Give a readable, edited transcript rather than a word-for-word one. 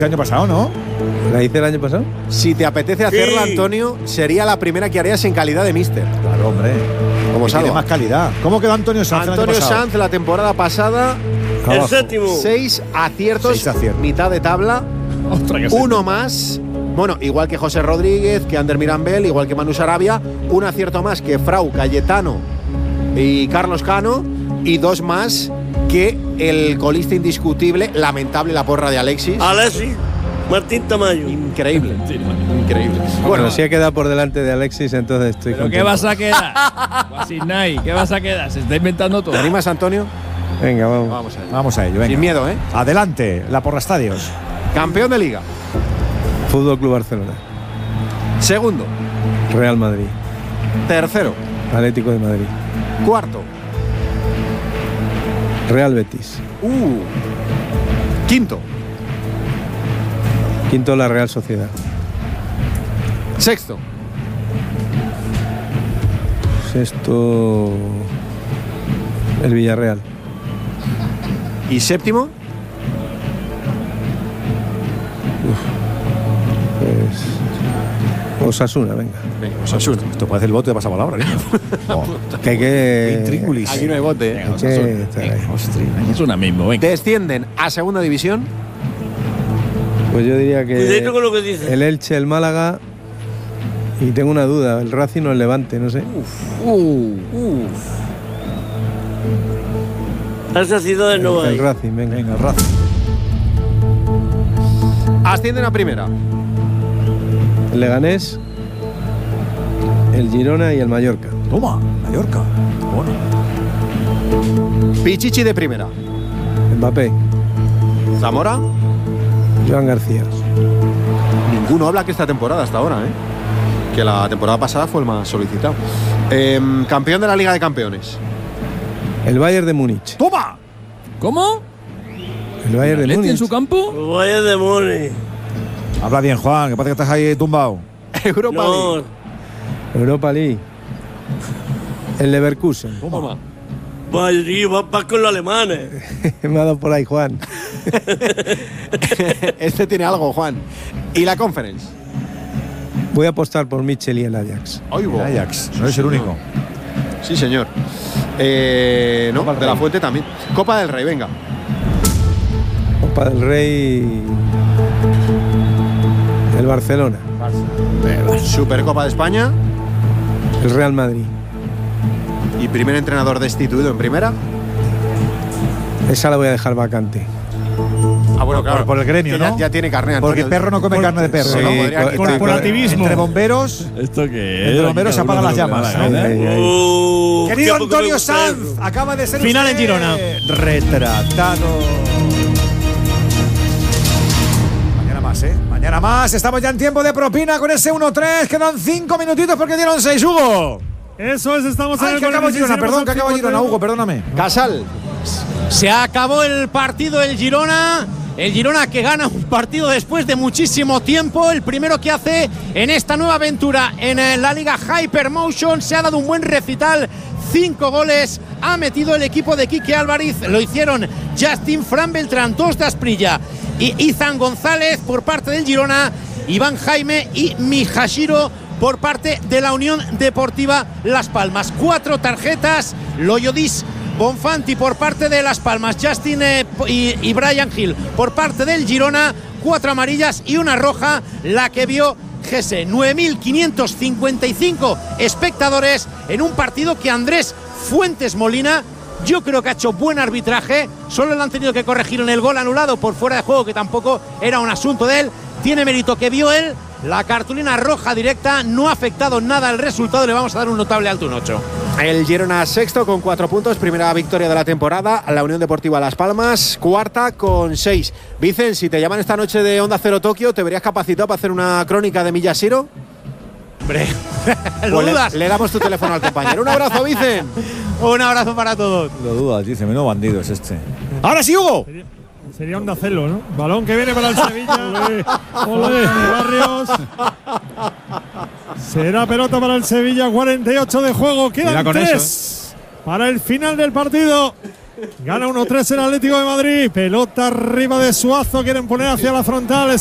El año pasado, ¿no? ¿La hice el año pasado? Si te apetece hacerla, Antonio, sería la primera que harías en calidad de míster. Claro, hombre. Como tiene Salva. más calidad. ¿Cómo quedó Antonio Sanz el año Antonio pasado? Sanz la temporada pasada, El séptimo. 6 aciertos, 6 aciertos. mitad de tabla, Ostras, que uno más. Bueno, igual que José Rodríguez, que Ander Mirambel, igual que Manu Sarabia, un acierto más que Frau, Cayetano y Carlos Cano, y 2 más que el colista indiscutible, lamentable la porra de Alexis. Alexis Martín Tamayo. Increíble. Sí, no. Increíble. Bueno, si ha quedado por delante de Alexis, entonces estoy ¿Pero contento. qué vas a quedar? Guasinay, ¿qué vas a quedar? Se está inventando todo. ¿Te animas, Antonio? Venga, vamos. Vamos a ello. Vamos a ello, venga. Sin miedo, ¿eh? Adelante, la porra estadios. Campeón de Liga. Fútbol Club Barcelona. Segundo. Real Madrid. Tercero. Atlético de Madrid. Cuarto. Real Betis. Quinto. Quinto, la Real Sociedad. Sexto. Sexto, el Villarreal. Y séptimo. Pues Osasuna, venga. Osasuna. Esto parece el bote de pasapalabra, niño. Que hay que… Intríngulis. Aquí no hay bote, ¿eh? hay que estar ahí. Es una mismo, venga. Descienden a segunda división. Pues yo diría que Cuidado con lo que dices. el Elche, el Málaga, y tengo una duda, el Racing o el Levante, no sé. Esa ciudad no El hay. Racing, venga. Venga, el Racing. Ascienden a primera. El Leganés, el Girona y el Mallorca. Toma, Mallorca. Bueno. Pichichi de primera. Mbappé, Zamora. Joan García. Ninguno habla que esta temporada hasta ahora, ¿eh? Que la temporada pasada fue el más solicitado. Campeón de la Liga de Campeones. El Bayern de Múnich. ¡Toma! ¿Cómo? El Bayern de ¿Atleti en Múnich. su campo? Vaya demonios. Habla bien, Juan, que parece que estás ahí tumbado. Europa No. League. Europa League. El Leverkusen. Toma. Vaya, vas con los alemanes. Me ha dado por ahí, Juan. Este tiene algo, Juan. Y la Conference. Voy a apostar por Mitchell y el Ajax. Oigo. El Ajax, no es el único. Sí, señor. No, Copa del de la Rey. Fuente también. Copa del Rey, venga. Copa del Rey. El Barcelona. Supercopa de España. El Real Madrid. Y primer entrenador destituido en primera. Esa la voy a dejar vacante. Ah, bueno, claro. por el gremio, Que ¿no? Ya tiene carné, Porque Antonio. perro no come carne de perro, Sí, ¿no? podría co- quitar. corporativismo. Entre bomberos, ¿Esto qué entre bomberos se apagan las llamas. ¿no? Querido Antonio Sanz, acaba de ser Final usted en Girona. retratado. Mañana más, ¿eh? Mañana más. Estamos ya en tiempo de propina con ese 1-3. Quedan 5 minutitos porque dieron 6, Hugo. Eso es, estamos en Ay, el que acabo 46, Girona, perdón, que acabo tenemos Girona, el Hugo, perdóname. Casal. Se acabó el partido el Girona. El Girona que gana un partido después de muchísimo tiempo. El primero que hace en esta nueva aventura en la Liga Hypermotion. Se ha dado un buen recital. 5 goles ha metido el equipo de Quique Álvarez. Lo hicieron Justin, Fran Beltrán, Dos de Asprilla y Izan González por parte del Girona. Iván Jaime y Mijashiro por parte de la Unión Deportiva Las Palmas. 4 tarjetas. Loyodis Bonfanti por parte de Las Palmas, Justin y Brian Hill por parte del Girona, 4 amarillas y una roja, la que vio Gese. 9.555 espectadores en un partido que Andrés Fuentes Molina, yo creo que ha hecho buen arbitraje, solo le han tenido que corregir en el gol anulado por fuera de juego, que tampoco era un asunto de él, tiene mérito que vio él. La cartulina roja directa no ha afectado nada al resultado, le vamos a dar un notable alto, un 8. El Girona sexto con 4 puntos, primera victoria de la temporada. La Unión Deportiva Las Palmas, cuarta con 6. Vicen, si te llaman esta noche de Onda Cero Tokio, ¿te verías capacitado para hacer una crónica de Miyashiro? Hombre, ¿lo Pues dudas? le damos tu teléfono al compañero. Un abrazo, Vicen. Un abrazo para todos. Lo dudas, dice, menudo bandido es este. Ahora sí, Hugo. Sería Onda Celo, ¿no? Balón que viene para el Sevilla. Olé, Barrios. Será pelota para el Sevilla. 48 de juego. Quedan Mira con 3 eso, para el final del partido. Gana 1-3 el Atlético de Madrid. Pelota arriba de Suazo. Quieren poner hacia la frontal.